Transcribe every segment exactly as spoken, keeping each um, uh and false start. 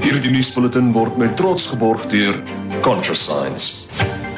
Hierdie nuusbulletin word met trots geborg deur ContraScience.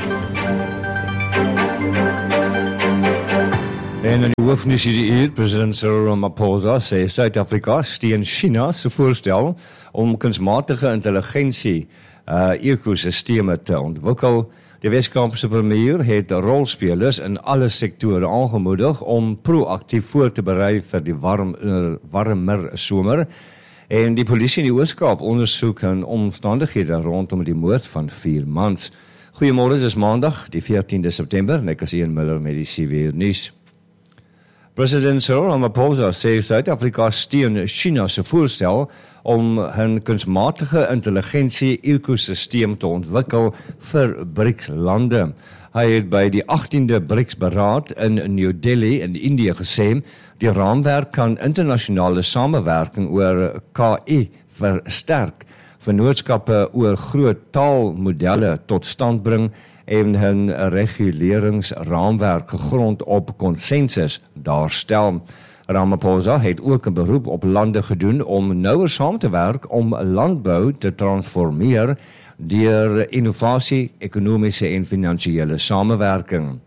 En in die hoofnuus hierdie uur, president Cyril Ramaphosa sê Suid-Afrika steun China se voorstel om kunsmatige intelligensie uh, ekosisteme te ontwikkel. Die Wes-Kaapse premier het rolspelers in alle sektore aangemoedig om proaktief voor te berei vir die warm, warmer somer. En die polisie in die Oos-Kaap ondersoek en omstandighede rondom die moord van vier mans. Goeiemôre, dis Maandag, die veertiende September, en ek is Ian Miller met die C W nuus. President Cyril Ramaphosa sê Suid-Afrika steun China se voorstel om 'n kunsmatige intelligensie ekosisteem te ontwikkel vir BRICS-lande. Hy het by die agtiende BRICS-beraad in New Delhi in Indië gesê die raamwerk kan internasionale samewerking oor K I versterk, vennootskappe oor groot taalmodelle tot stand bring en 'n reguleringsraamwerk gegrond op konsensus daarstel. Ramaphosa het ook 'n beroep op lande gedoen om nouer saam te werk om landbou te transformeer deur innovasie, ekonomiese en finansiële samewerking.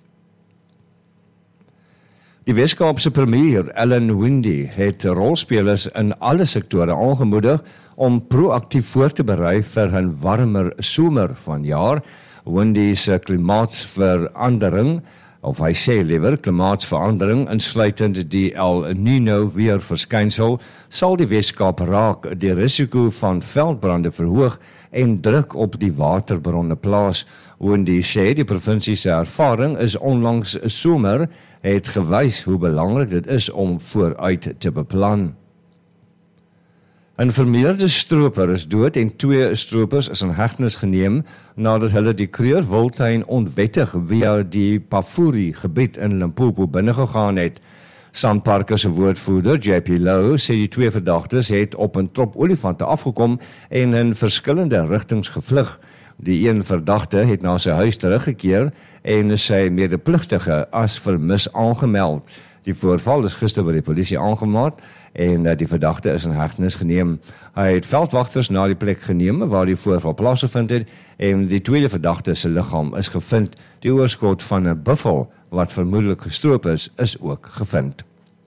Die Wes-Kaapse premier, Ellen Windey, het rolspelers in alle sektore aangemoedig om proaktief voor te berei vir 'n warmer somer vanjaar. Windey se klimaatsverandering, of hy sê liewer klimaatsverandering, insluitend die El Niño weerverskynsel, sal die Wes-Kaap raak, die risiko van veldbrande verhoog en druk op die waterbronne plaas. Windey sê die provinsie se ervaring is onlangs somer het gewys hoe belangrik dit is om vooruit te beplan. 'n vermeerde stroper is dood en twee stropers is in hegtenis geneem nadat hulle die Kruger Wildtuin onwettig via die Pafuri gebied in Limpopo binnegegaan het. Sandparke se woordvoerder, J P Lowe, sê die twee verdagtes het op 'n trop olifante afgekom en in verskillende rigtings gevlug. Die een verdagte het na sy huis teruggekeer en sy medepligtige as vermis aangemeld. Die voorval is gister by die polisie aangemaak en die verdagte is in hegtenis geneem. Hy het veldwagters na die plek geneem waar die voorval plaasgevind het en die tweede verdagte se liggaam is gevind. Die oorskot van 'n buffel wat vermoedelik gestroop is, is ook gevind.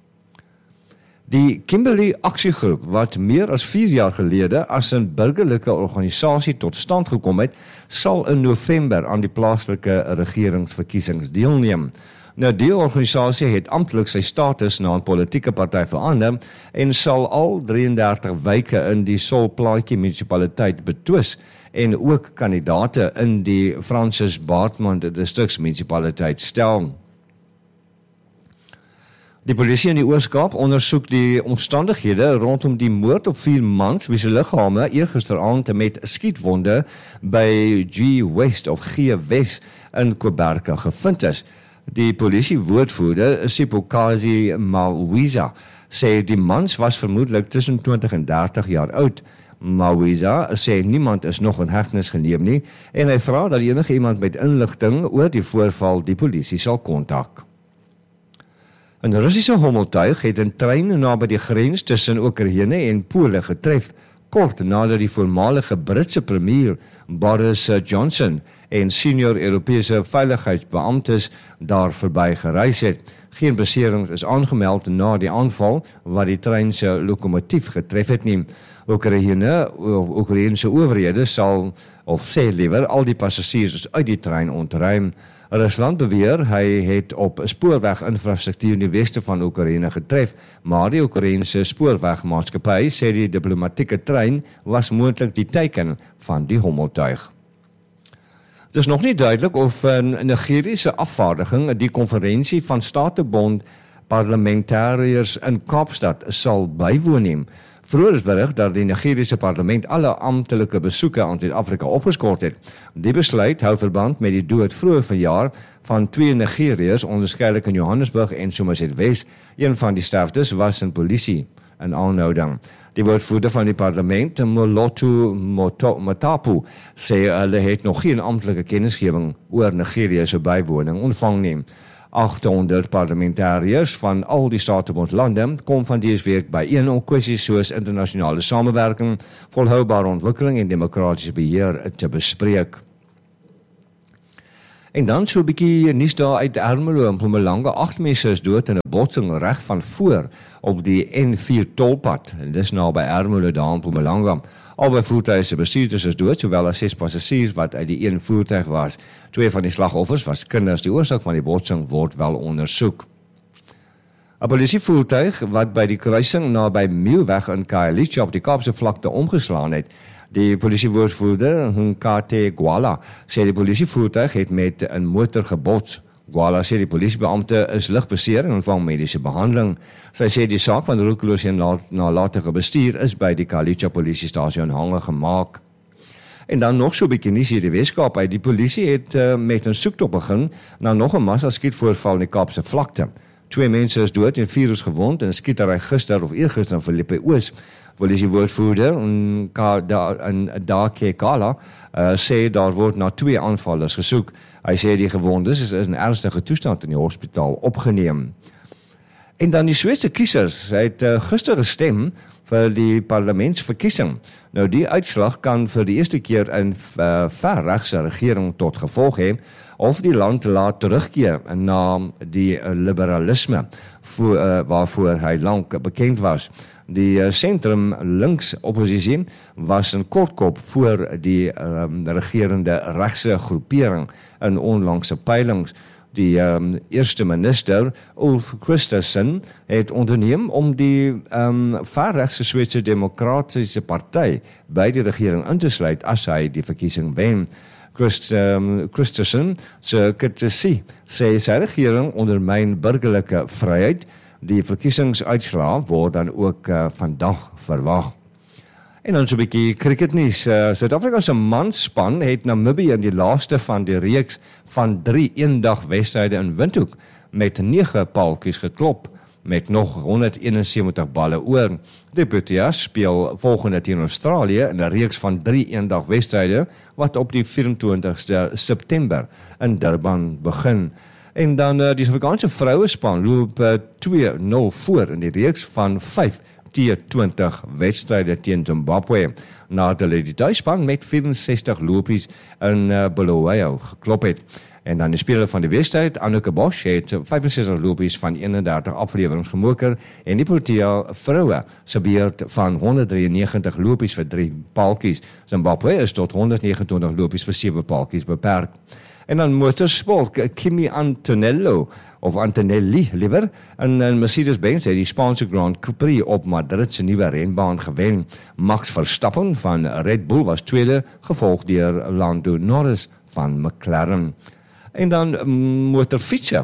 Die Kimberley Aksiegroep, wat meer as vier jaar gelede as 'n burgerlike organisasie tot stand gekom het, sal in November aan die plaaslike regeringsverkiesings deelneem. Nou, die organisasie het amptelik sy status na 'n politieke party verander en sal al drieëndertig wyke in die Solplaatjie munisipaliteit betwis en ook kandidate in die Francis Baartman distriksmunisipaliteit stel. Die polisie in die Oos-Kaap ondersoek die omstandighede rondom die moord op vier mans wie se liggame eergisteraand met skietwonde by G West of G West in Koberka gevind is. Die polisiewoordvoerder, Sipokazi Mawiza, sê die mans was vermoedelik tussen twintig en dertig jaar oud. Mawiza sê niemand is nog in hegtenis geneem nie en hy vra dat enige iemand met inligting oor die voorval die polisie sal kontak. 'n Russiese hommeltuig het 'n trein naby die grens tussen Oekraïne en Pole getref, kort nadat die voormalige Britse premier Boris Johnson en senior Europese veiligheidsbeamptes daar verby gereis het. Geen beserings is aangemeld na die aanval wat die trein se lokomotief getref het nie. Oekraïne of Oekraïense owerhede sal of sê liewer al die passasiers uit die trein ontruim. Rusland beweer hy het op spoorweginfrastruktuur in die weste van Oekraïne getref, maar die Oekraïense spoorwegmaatskappy sê die diplomatieke trein was moontlik die teiken van die hommeltuig. Het is nog nie duidelik of 'n Nigeriese afvaardiging die konferensie van Statebond parlementariërs in Kaapstad sal bywoon nie. Vroeger is berig dat die Nigeriese parlement alle amptelike besoeke aan Suid-Afrika opgeskort het. Die besluit hou verband met die dood vroeër vanjaar van twee Nigeriërs onderskeidelik in Johannesburg en Somerset West. Een van die sterftes was in polisie in aanhouding. Die woordvoerder van die parlement, Moloto Matapu, sê hulle het nog geen amptelike kennisgewing oor Nigerië se bywoning ontvang nie. agthonderd parlementariërs van al die Statebondlande kom van dese week byeen om kwessies soos internasionale samewerking, volhoubare ontwikkeling en demokratiese beheer te bespreek. En dan so 'n bietjie nuus daar uit Ermelo en Mpumalanga. Agt mense is dood in 'n botsing reg van voor op die N vier tolpad. En dis nou by Ermelo daar in Mpumalanga. Albei voertuie se bestuurders is dood, sowel as ses passasiers wat uit die een voertuig was. Twee van die slagoffers was kinders. Die oorsaak van die botsing word wel ondersoek. 'n Polisievoertuig wat by die kruising naby Mielweg in Khayelitsha op die Kaapse vlakte omgeslaan het. Die polisiewoordvoerder, Nkate Gwala, sê die polisievoertuig het met 'n motor gebots. Gwala sê die polisiebeampte is lig beseer en ontvang mediese behandeling. Sy sê die saak van roekeloos en nalatige bestuur is by die Khayelitsha polisiestasie aanhange gemaak. En dan nog so 'n bietjie nuus hier die Weskaap uit. Die polisie het uh, met 'n soektog begin na nog 'n massaskietvoorval in die Kaapse vlakte. Twee mense is dood en vier is gewond in 'n skietery gister of eergister in Philippe Oos. Polisiewoordvoerder in Dake Kala uh, sê daar word na twee aanvallers gesoek. Hy sê die gewondes is in ernstige toestand in die hospitaal opgeneem. En dan die Switserse kiesers, hy het uh, gister gestem vir die parlementsverkiesing. Nou die uitslag kan vir die eerste keer in uh, verregse regering tot gevolg hê of die land laat terugkeer na die uh, liberalisme voor, uh, waarvoor hy lank bekend was. Die uh, sentrum links oppositie was in kortkop voor die um, regerende regse groepering in onlangse peilings. Die um, eerste minister, Ulf Kristersson, het onderneem om die um, verregse Switserse Demokratiese Party by die regering in te sluit as hy die verkiesing wen. Christ, um, Kristersson se kritisie sê sy regering ondermyn burgerlike vryheid. Die verkiesingsuitslae word dan ook uh, vandag verwag. En dan so 'n bietjie cricketnuus. Uh, Suid-Afrika se manspan het Namibië in die laaste van die reeks van drie eendag wedstryde in Windhoek met nege paaltjies geklop met nog honderdeenensewentig balle oor. Die Proteas speel volgende teen Australië in 'n reeks van drie eendag wedstryde wat op die vyf-en-twintigste September in Durban begin. En dan uh, die Suid-Afrikaanse vrouespan loop uh, twee nul voor in die reeks van vyf T twintig wedstryde teen Zimbabwe, nadat hulle die tuisspan met vyf-en-sestig lopies in uh, Bulawayo geklop het. En dan die speler van die wedstryd, Anouk Bosch, het vyf-en-sestig lopies van eenendertig afleweringe gemoker en die Protea vroue se beurt van honderddrieënnegentig lopies vir drie paaltjies. Zimbabwe is tot honderdnegenentwintig lopies vir sewe paaltjies beperk. En dan motorsport, Kimi Antonello, of Antonelli liewer, en, en Mercedes-Benz het die Spaanse Grand Prix op Madrid se nuwe renbaan gewen. Max Verstappen van Red Bull was tweede, gevolg deur Lando Norris van McLaren. En dan motorfietser,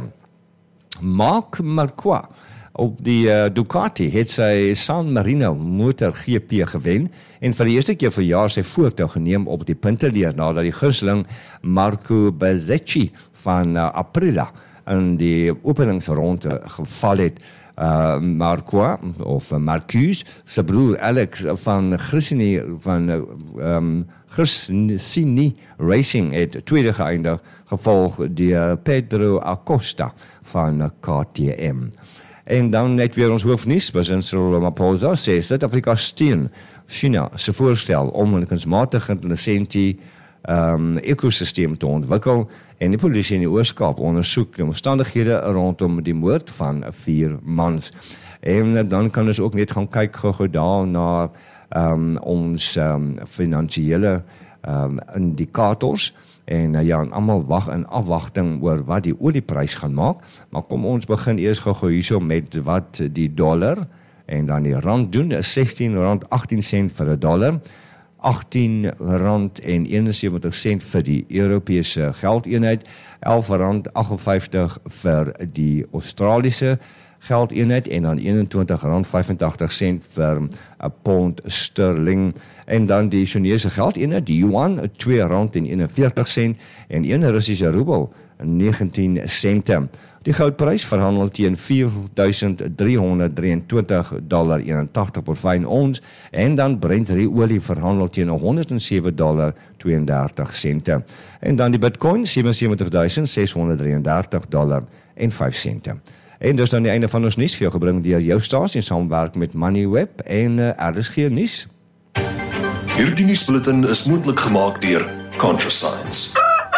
Marc Marquez op die uh, Ducati het sy San Marino motor G P gewen en vir die eerste keer vir jaar sy voertuig geneem op die punteleer nadat die gunsteling Marco Bezzecchi van uh, Aprilia in die openingsronde geval het. Uh, Marquez of uh, Marcus se broer Alex van Gresini van uh, um, Gresini Racing het tweede geëindig, gevolg deur Pedro Acosta van uh, K T M. En dan net weer ons hoofnuus, president Cyril Ramaphosa sê Suid-Afrika steun China se voorstel om 'n kunsmatige intelligensie um, ekosisteem te ontwikkel en die polisie in die Oos-Kaap ondersoek die omstandighede rondom die moord van vier mans. En dan kan ons ook net gaan kyk gou-gou daar na um, ons um, finansiële um, indikators. En uh, ja, en almal wag in afwagting oor wat die olieprys gaan maak. Maar kom ons begin eers gou-gou hierso met wat die dollar en dan die rand doen. Is sestien rand agtien sent vir 'n dollar, agtien rand en eenensewentig sent vir die Europese geldeenheid, elf rand agt en vyftig vir die Australiese geldeenheid en dan eenentwintig rand vyf en tagtig sent vir 'n pond sterling. En dan die Chinese geldeenheid, die yuan, twee rand en eenenveertig sent en een Russiese roebel, negentien sente. Die goudprys verhandel teen vier duisend driehonderd drieëntwintig dollar eenentagtig per fyn ons en dan Brent olie verhandel teen honderd en sewe dollar tweeëndertig sente. En dan die Bitcoin sewe en sewentig duisend ses honderd drieëndertig dollar en vyf sente. En dis dan die einde van ons nuus vir jou gebring deur jou stasie in samewerking met Moneyweb en uh, R S G nuus. Hierdie nuusbulletin is moontlik gemaak deur ContraScience.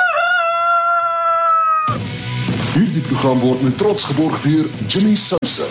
Hierdie program word met trots geborg deur Jimmy Sousa.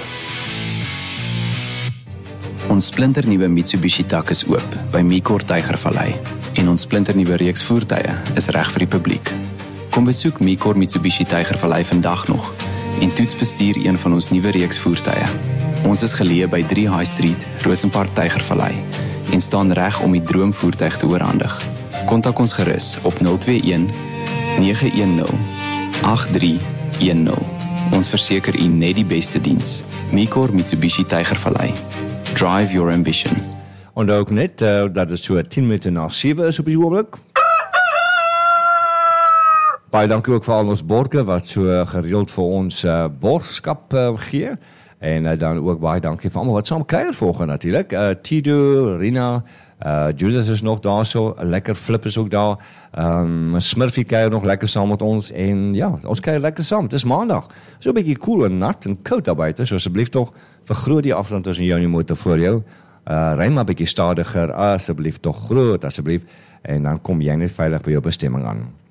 Ons splinternuwe Mitsubishi tak is oop by Micor Tygervallei en ons splinternuwe reeks voertuie is reg vir die publiek. Kom besoek Micor Mitsubishi Tygervallei vandag nog en toets bestuur een van ons nuwe reeks voertuie. Ons is geleë by drie High Street, Rosenpark Tygervallei en staan reg om die droomvoertuig te oorhandig. Kontak ons gerus op nul twee een nege een nul agt drie een nul. Ons verseker u net die beste diens. Micor Mitsubishi Tygervallei. Drive your ambition. En ook net, uh, dat het so tien minute na sewe is op die oomblik. Baie dankie ook vir al ons borgers wat so gereeld vir ons uh, borgskap uh, gee. En uh, dan ook baie dankie vir almal wat saam kuier volgende natuurlik. Uh, Tido, Rina, uh, Julius is nog daar so, lekker Flip is ook daar. Um, Smurfie kuier nog lekker saam met ons en ja, ons kuier lekker saam. Het is maandag. So 'n bietjie koel en nat en koud daar buite. So asseblief tog vergroot die afstand tussen jou en die motor voor jou. Uh, ry maar 'n bietjie stadiger, asseblief tog groot asseblief en dan kom jy net veilig by jou bestemming aan.